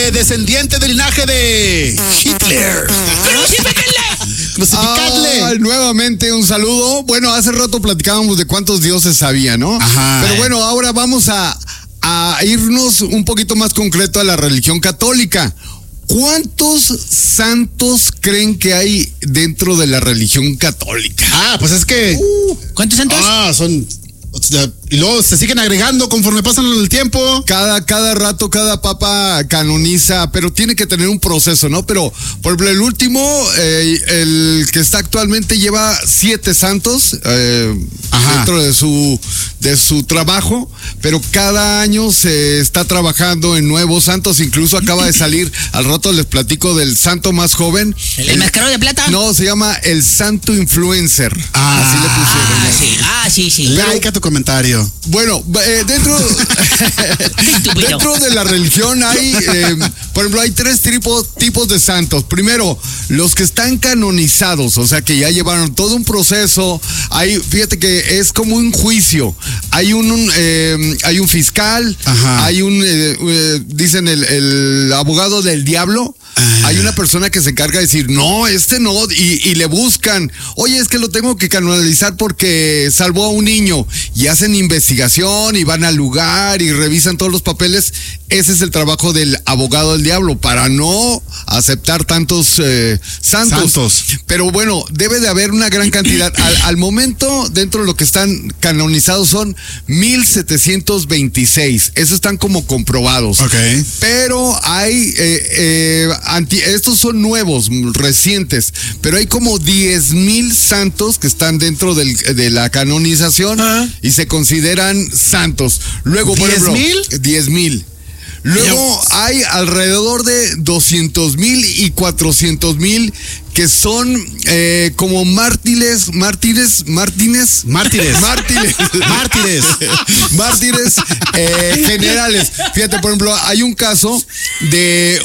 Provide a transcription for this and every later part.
descendiente del linaje de Hitler. Crucificadle. Nuevamente un saludo. Bueno, hace rato platicábamos de cuántos dioses había, ¿no? Ajá. Pero bueno, ahora vamos a irnos un poquito más concreto a la religión católica. ¿Cuántos santos creen que hay dentro de la religión católica? Pues es que... ¿Cuántos santos? Son... Y luego se siguen agregando conforme pasan el tiempo. Cada rato, cada papa canoniza, pero tiene que tener un proceso, ¿no? Pero, por ejemplo, el último, el que está actualmente lleva 7 santos dentro de su trabajo, pero cada año se está trabajando en nuevos santos. Incluso acaba de salir, al rato les platico del santo más joven. ¿El mascarón de plata? No, se llama el santo influencer. Así le pusieron. Sí. Like a tu comentario. Bueno, dentro de la religión hay, por ejemplo, hay 3 tipos de santos. Primero, los que están canonizados, o sea, que ya llevaron todo un proceso. Fíjate que es como un juicio. Hay un fiscal, hay dicen el abogado del diablo. Hay una persona que se encarga de decir, no, no, y le buscan, oye, es que lo tengo que canonizar porque salvó a un niño, y hacen investigación y van al lugar y revisan todos los papeles. Ese es el trabajo del abogado del diablo, para no aceptar tantos santos. Pero bueno, debe de haber una gran cantidad. Al momento, dentro de lo que están canonizados son 1726. Esos están como comprobados. Okay. Pero hay... estos son nuevos, recientes, pero hay como 10,000 santos que están dentro de la canonización y se consideran santos. Luego, por ejemplo, 10,000. Luego hay alrededor de 200,000 y 400,000 que son como mártires generales. Fíjate, por ejemplo, hay un caso de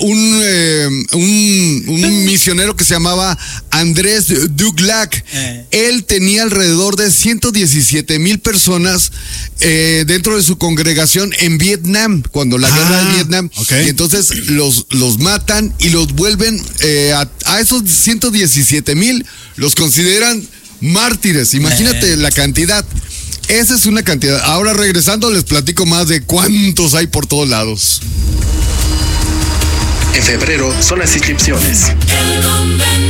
un misionero que se llamaba Andrés Duglac. Él tenía alrededor de 117,000 personas dentro de su congregación en Vietnam, cuando la guerra de Vietnam. Okay. Y entonces los matan y los vuelven a esos 117,000 los consideran mártires. Imagínate la cantidad. Esa es una cantidad. Ahora regresando les platico más de cuántos hay por todos lados. En febrero son las inscripciones. El convento.